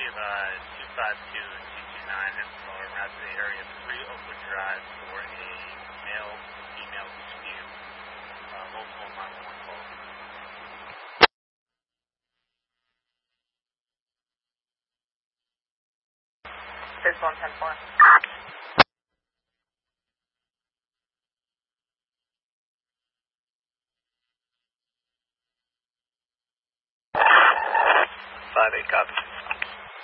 252 and 229 around the area of 3 Oakwood Drive for a male-female dispute. Multiple 911 calls. This 110-4. 5-8 copy.